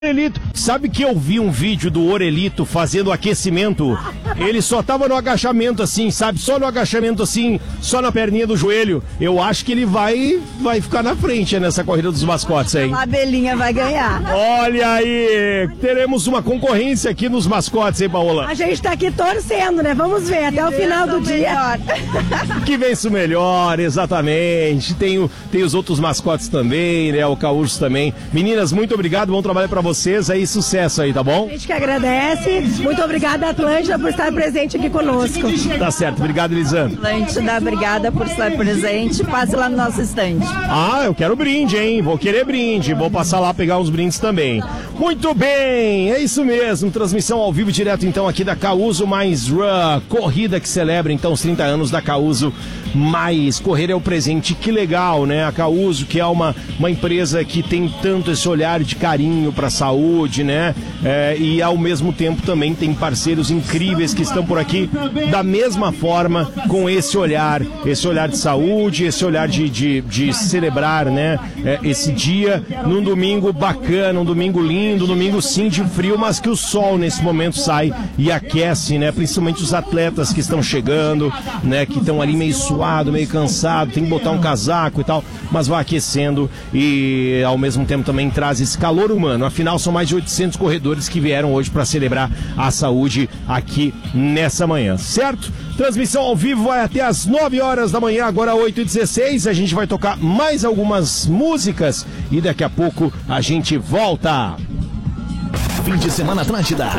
Orelito, sabe que eu vi um vídeo do Orelito fazendo aquecimento? Ele só tava no agachamento assim, sabe? Só no agachamento assim, só na perninha do joelho. Eu acho que ele vai ficar na frente nessa corrida dos mascotes, hein? A abelhinha vai ganhar. Olha aí, teremos uma concorrência aqui nos mascotes, hein, Paola? A gente tá aqui torcendo, né? Vamos ver até o final do dia. Que vença o melhor, exatamente. Tem os outros mascotes também, né? O Caúrcio também. Meninas, muito obrigado, bom trabalho pra vocês aí, sucesso aí, tá bom? A gente que agradece. Muito obrigada, Atlântida, por estar presente aqui conosco. Tá certo, obrigado, Elisandro. Atlântida, obrigada por estar presente. Passe lá no nosso estande. Ah, eu quero brinde, hein? Vou querer brinde. Vou passar lá pegar uns brindes também. Muito bem, é isso mesmo. Transmissão ao vivo direto então aqui da Causo Mais Run. Corrida que celebra então os 30 anos da Causo Mais. Correr é o presente, que legal, né? A Causo, que é uma empresa que tem tanto esse olhar de carinho para a saúde, né? E ao mesmo tempo também tem parceiros incríveis que estão por aqui da mesma forma, com esse olhar de saúde, esse olhar de celebrar, né? Esse dia num domingo bacana, um domingo lindo, um domingo sim de frio, mas que o sol nesse momento sai e aquece, né? Principalmente os atletas que estão chegando, né? Que estão ali meio suado, meio cansado, tem que botar um casaco e tal, mas vai aquecendo e ao mesmo tempo também traz esse calor humano. Afinal, são mais de 800 corredores que vieram hoje para celebrar a saúde aqui nessa manhã, certo? Transmissão ao vivo vai até as 9 horas da manhã, agora 8h16. A gente vai tocar mais algumas músicas e daqui a pouco a gente volta. Fim de semana Atlântida.